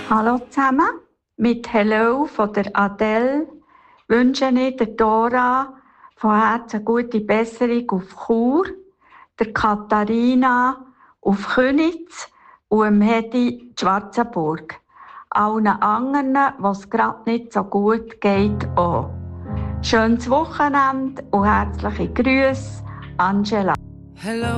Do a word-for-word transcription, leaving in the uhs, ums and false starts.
Hallo zusammen, mit Hello von der Adele wünsche ich der Dora von Herzen gute Besserung auf Chur, der Katharina auf Könitz und dem Hedi Schwarzenburg. Allen anderen, was gerade nicht so gut geht, auch. Schönes Wochenende und herzliche Grüße, Angela. Hello.